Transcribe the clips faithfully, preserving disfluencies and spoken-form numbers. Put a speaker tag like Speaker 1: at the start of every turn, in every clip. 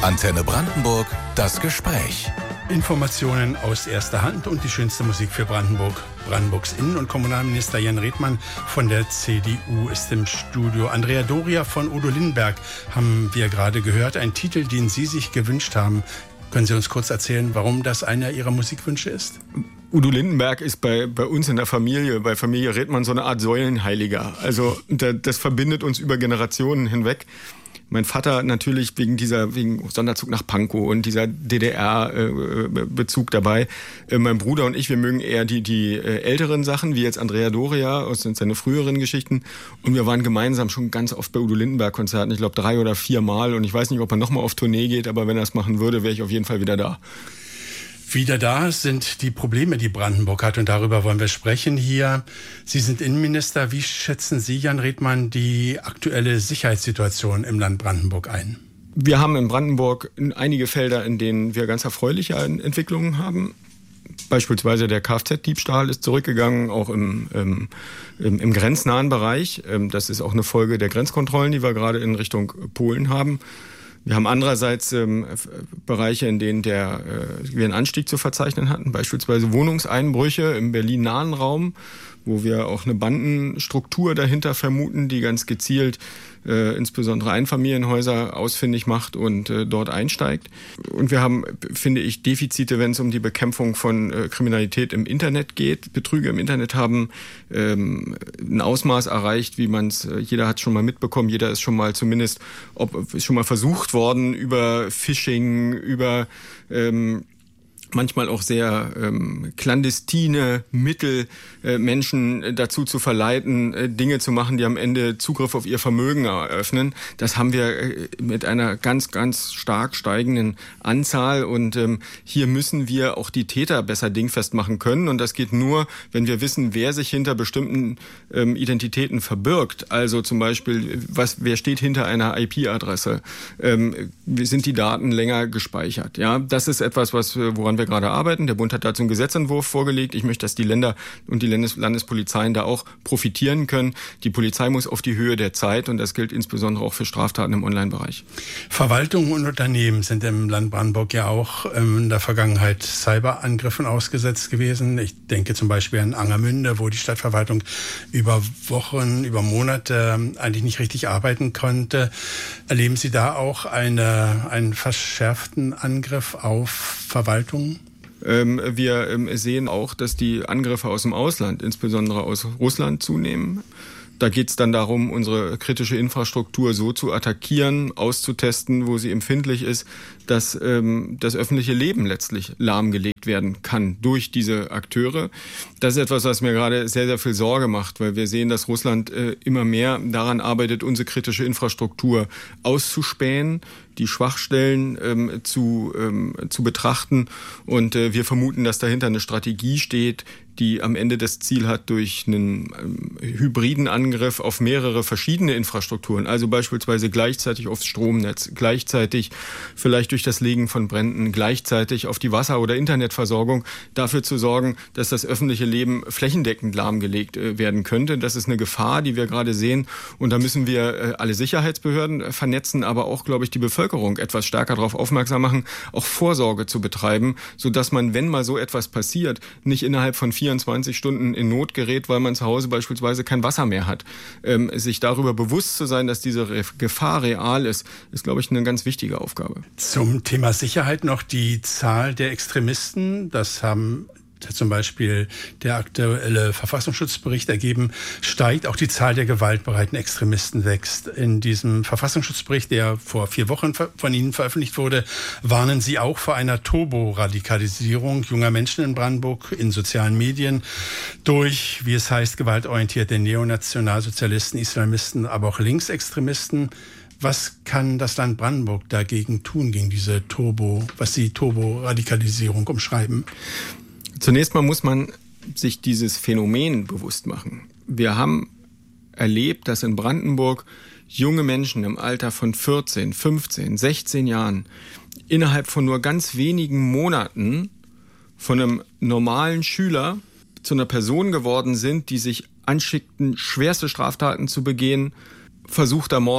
Speaker 1: Antenne Brandenburg, das Gespräch.
Speaker 2: Informationen aus erster Hand und die schönste Musik für Brandenburg. Brandenburgs Innen- und Kommunalminister Jan Redmann von der C D U ist im Studio. Andrea Doria von Udo Lindenberg haben wir gerade gehört. Ein Titel, den Sie sich gewünscht haben. Können Sie uns kurz erzählen, warum das einer Ihrer Musikwünsche ist?
Speaker 3: Udo Lindenberg ist bei, bei uns in der Familie, bei Familie Redmann, so eine Art Säulenheiliger. Also das verbindet uns über Generationen hinweg. Mein Vater natürlich wegen dieser wegen Sonderzug nach Pankow und dieser D D R-Bezug dabei. Äh, mein Bruder und ich, wir mögen eher die die äh, älteren Sachen, wie jetzt Andrea Doria aus seinen früheren Geschichten. Und wir waren gemeinsam schon ganz oft bei Udo Lindenberg-Konzerten, ich glaube drei oder vier Mal. Und ich weiß nicht, ob er nochmal auf Tournee geht, aber wenn er es machen würde, wäre ich auf jeden Fall wieder da.
Speaker 2: Wieder da sind die Probleme, die Brandenburg hat, und darüber wollen wir sprechen hier. Sie sind Innenminister. Wie schätzen Sie, Jan Redmann, die aktuelle Sicherheitssituation im Land Brandenburg ein?
Speaker 3: Wir haben in Brandenburg einige Felder, in denen wir ganz erfreuliche Entwicklungen haben. Beispielsweise der Kfz-Diebstahl ist zurückgegangen, auch im, im, im, im grenznahen Bereich. Das ist auch eine Folge der Grenzkontrollen, die wir gerade in Richtung Polen haben. Wir haben andererseits ähm, Bereiche, in denen der, äh, wir einen Anstieg zu verzeichnen hatten, beispielsweise Wohnungseinbrüche im Berlin-nahen Raum, wo wir auch eine Bandenstruktur dahinter vermuten, die ganz gezielt äh, insbesondere Einfamilienhäuser ausfindig macht und äh, dort einsteigt. Und wir haben, finde ich, Defizite, wenn es um die Bekämpfung von äh, Kriminalität im Internet geht. Betrüge im Internet haben ähm, ein Ausmaß erreicht, wie man es, äh, jeder hat schon mal mitbekommen, jeder ist schon mal zumindest, ob ist schon mal versucht worden, über Phishing, über ähm, manchmal auch sehr ähm, clandestine Mittel, äh, Menschen dazu zu verleiten, äh, Dinge zu machen, die am Ende Zugriff auf ihr Vermögen eröffnen. Das haben wir äh, mit einer ganz, ganz stark steigenden Anzahl, und ähm, hier müssen wir auch die Täter besser dingfest machen können, und das geht nur, wenn wir wissen, wer sich hinter bestimmten ähm, Identitäten verbirgt. Also zum Beispiel, was, wer steht hinter einer I P-Adresse? Ähm, sind die Daten länger gespeichert? Ja, das ist etwas, was woran wir gerade arbeiten. Der Bund hat dazu einen Gesetzentwurf vorgelegt. Ich möchte, dass die Länder und die Landes- Landespolizeien da auch profitieren können. Die Polizei muss auf die Höhe der Zeit, und das gilt insbesondere auch für Straftaten im Online-Bereich.
Speaker 2: Verwaltungen und Unternehmen sind im Land Brandenburg ja auch in der Vergangenheit Cyberangriffen ausgesetzt gewesen. Ich denke zum Beispiel an Angermünde, wo die Stadtverwaltung über Wochen, über Monate eigentlich nicht richtig arbeiten konnte. Erleben Sie da auch eine, einen verschärften Angriff auf Verwaltungen?
Speaker 3: Wir sehen auch, dass die Angriffe aus dem Ausland, insbesondere aus Russland, zunehmen. Da geht es dann darum, unsere kritische Infrastruktur so zu attackieren, auszutesten, wo sie empfindlich ist, dass ähm, das öffentliche Leben letztlich lahmgelegt werden kann durch diese Akteure. Das ist etwas, was mir gerade sehr, sehr viel Sorge macht, weil wir sehen, dass Russland äh, immer mehr daran arbeitet, unsere kritische Infrastruktur auszuspähen, die Schwachstellen ähm, zu, ähm, zu betrachten. Und äh, wir vermuten, dass dahinter eine Strategie steht, die am Ende das Ziel hat, durch einen ähm, hybriden Angriff auf mehrere verschiedene Infrastrukturen, also beispielsweise gleichzeitig aufs Stromnetz, gleichzeitig vielleicht durch das Legen von Bränden, gleichzeitig auf die Wasser- oder Internetversorgung, dafür zu sorgen, dass das öffentliche Leben flächendeckend lahmgelegt äh, werden könnte. Das ist eine Gefahr, die wir gerade sehen. Und da müssen wir äh, alle Sicherheitsbehörden äh, vernetzen, aber auch, glaube ich, die Bevölkerung etwas stärker darauf aufmerksam machen, auch Vorsorge zu betreiben, sodass man, wenn mal so etwas passiert, nicht innerhalb von vierundzwanzig Stunden in Not gerät, weil man zu Hause beispielsweise kein Wasser mehr hat. Ähm, sich darüber bewusst zu sein, dass diese Re- Gefahr real ist, ist, glaube ich, eine ganz wichtige Aufgabe.
Speaker 2: Zum Thema Sicherheit noch die Zahl der Extremisten. Das haben zum Beispiel der aktuelle Verfassungsschutzbericht ergeben, steigt auch die Zahl der gewaltbereiten Extremisten wächst. In diesem Verfassungsschutzbericht, der vor vier Wochen von Ihnen veröffentlicht wurde, warnen Sie auch vor einer Turbo-Radikalisierung junger Menschen in Brandenburg in sozialen Medien durch, wie es heißt, gewaltorientierte Neonationalsozialisten, Islamisten, aber auch Linksextremisten. Was kann das Land Brandenburg dagegen tun, gegen diese Turbo, was Sie Turbo-Radikalisierung umschreiben?
Speaker 3: Zunächst mal muss man sich dieses Phänomen bewusst machen. Wir haben erlebt, dass in Brandenburg junge Menschen im Alter von vierzehn, fünfzehn, sechzehn Jahren innerhalb von nur ganz wenigen Monaten von einem normalen Schüler zu einer Person geworden sind, die sich anschickten, schwerste Straftaten zu begehen, versuchter Mord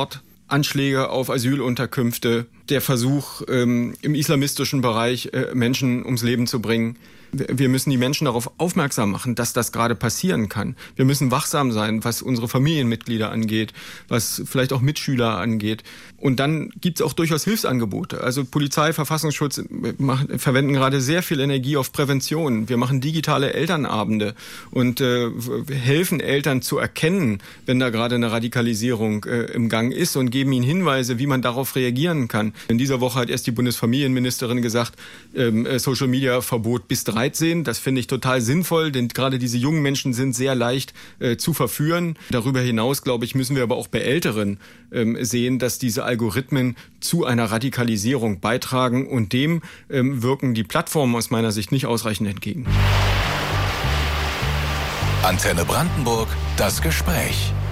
Speaker 3: Anschläge auf Asylunterkünfte, der Versuch, ähm, im islamistischen Bereich äh, Menschen ums Leben zu bringen. Wir müssen die Menschen darauf aufmerksam machen, dass das gerade passieren kann. Wir müssen wachsam sein, was unsere Familienmitglieder angeht, was vielleicht auch Mitschüler angeht. Und dann gibt es auch durchaus Hilfsangebote. Also Polizei, Verfassungsschutz machen, verwenden gerade sehr viel Energie auf Prävention. Wir machen digitale Elternabende und äh, helfen Eltern zu erkennen, wenn da gerade eine Radikalisierung äh, im Gang ist und geben ihnen Hinweise, wie man darauf reagieren kann. In dieser Woche hat erst die Bundesfamilienministerin gesagt, ähm, Social-Media-Verbot bis dreizehn. Das finde ich total sinnvoll, denn gerade diese jungen Menschen sind sehr leicht äh, zu verführen. Darüber hinaus, glaube ich, müssen wir aber auch bei Älteren ähm, sehen, dass diese Algorithmen zu einer Radikalisierung beitragen und dem ähm, wirken die Plattformen aus meiner Sicht nicht ausreichend entgegen.
Speaker 1: Antenne Brandenburg, das Gespräch.